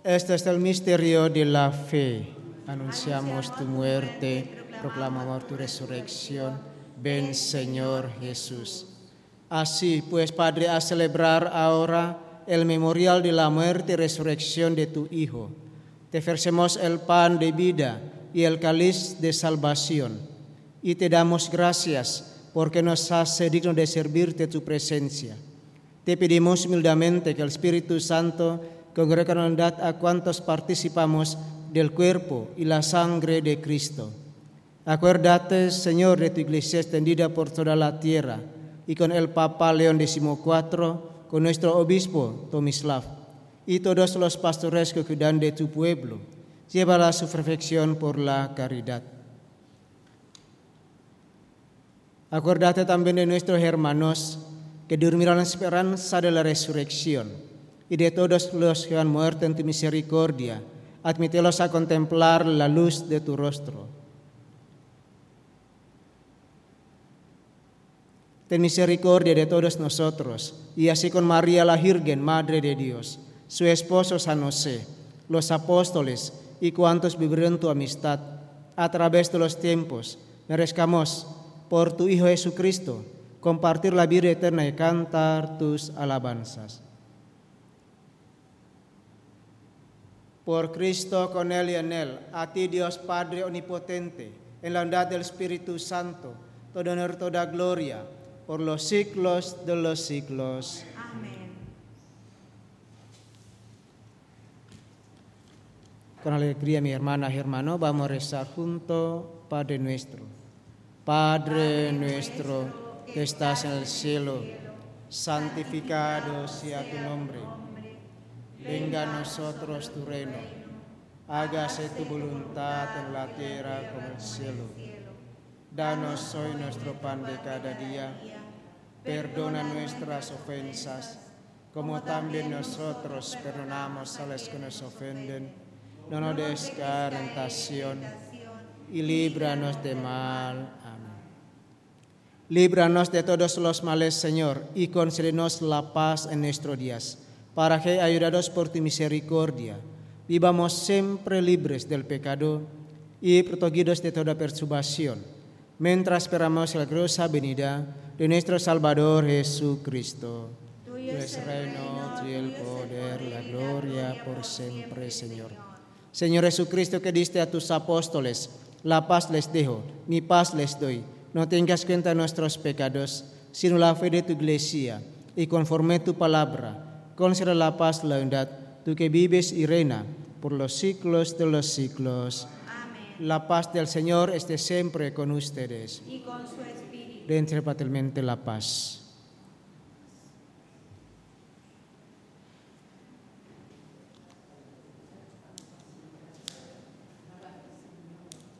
Este es el misterio de la fe. Anunciamos tu muerte, proclamamos tu resurrección. Ven, Señor Jesús. Así pues, Padre, a celebrar ahora el memorial de la muerte y resurrección de tu Hijo, te ofrecemos el pan de vida y el cáliz de salvación, y te damos gracias porque nos hace digno de servirte tu presencia. Te pedimos humildemente que el Espíritu Santo congregue con unidad a cuantos participamos del cuerpo y la sangre de Cristo. Acuérdate, Señor, de tu iglesia extendida por toda la tierra, y con el Papa León XIV, con nuestro obispo Tomislav, y todos los pastores que cuidan de tu pueblo. Llévala a su perfección por la caridad. Acuérdate también de nuestros hermanos que durmieron en esperanza de la resurrección, y de todos los que han muerto en tu misericordia. Admítelos a contemplar la luz de tu rostro. Ten misericordia de todos nosotros, y así con María la Virgen, Madre de Dios, su esposo San José, los apóstoles y cuantos vivieron tu amistad a través de los tiempos, merezcamos por tu Hijo Jesucristo compartir la vida eterna y cantar tus alabanzas. Por Cristo, con Él y en Él, a ti Dios Padre Omnipotente, en la unidad del Espíritu Santo, todo honor, toda gloria, por los siglos de los siglos. Amén. Con alegría, mi hermana y hermano, vamos a rezar juntos, Padre nuestro. Padre nuestro, que estás en el cielo, santificado sea tu nombre. Venga a nosotros tu reino. Hágase tu voluntad en la tierra como en el cielo. Danos hoy nuestro pan de cada día. Perdona nuestras ofensas, como también nosotros perdonamos a los que nos ofenden. No nos des caer en tentación y líbranos de mal. Amén. Líbranos de todos los males, Señor, y concédenos la paz en nuestros días, para que, ayudados por tu misericordia, vivamos siempre libres del pecado y protegidos de toda perturbación, mientras esperamos la gloriosa venida de nuestro Salvador Jesucristo. Tuyo es el reino, tuyo el poder, la gloria por siempre, Señor. Señor Jesucristo, que diste a tus apóstoles, la paz les dejo, mi paz les doy. No tengas cuenta de nuestros pecados, sino la fe de tu iglesia, y conforme tu palabra, conceda la paz, la unidad, tú que vives y reina por los siglos de los siglos. Amén. La paz del Señor esté siempre con ustedes. Y con su espíritu. Den paternalmente la paz.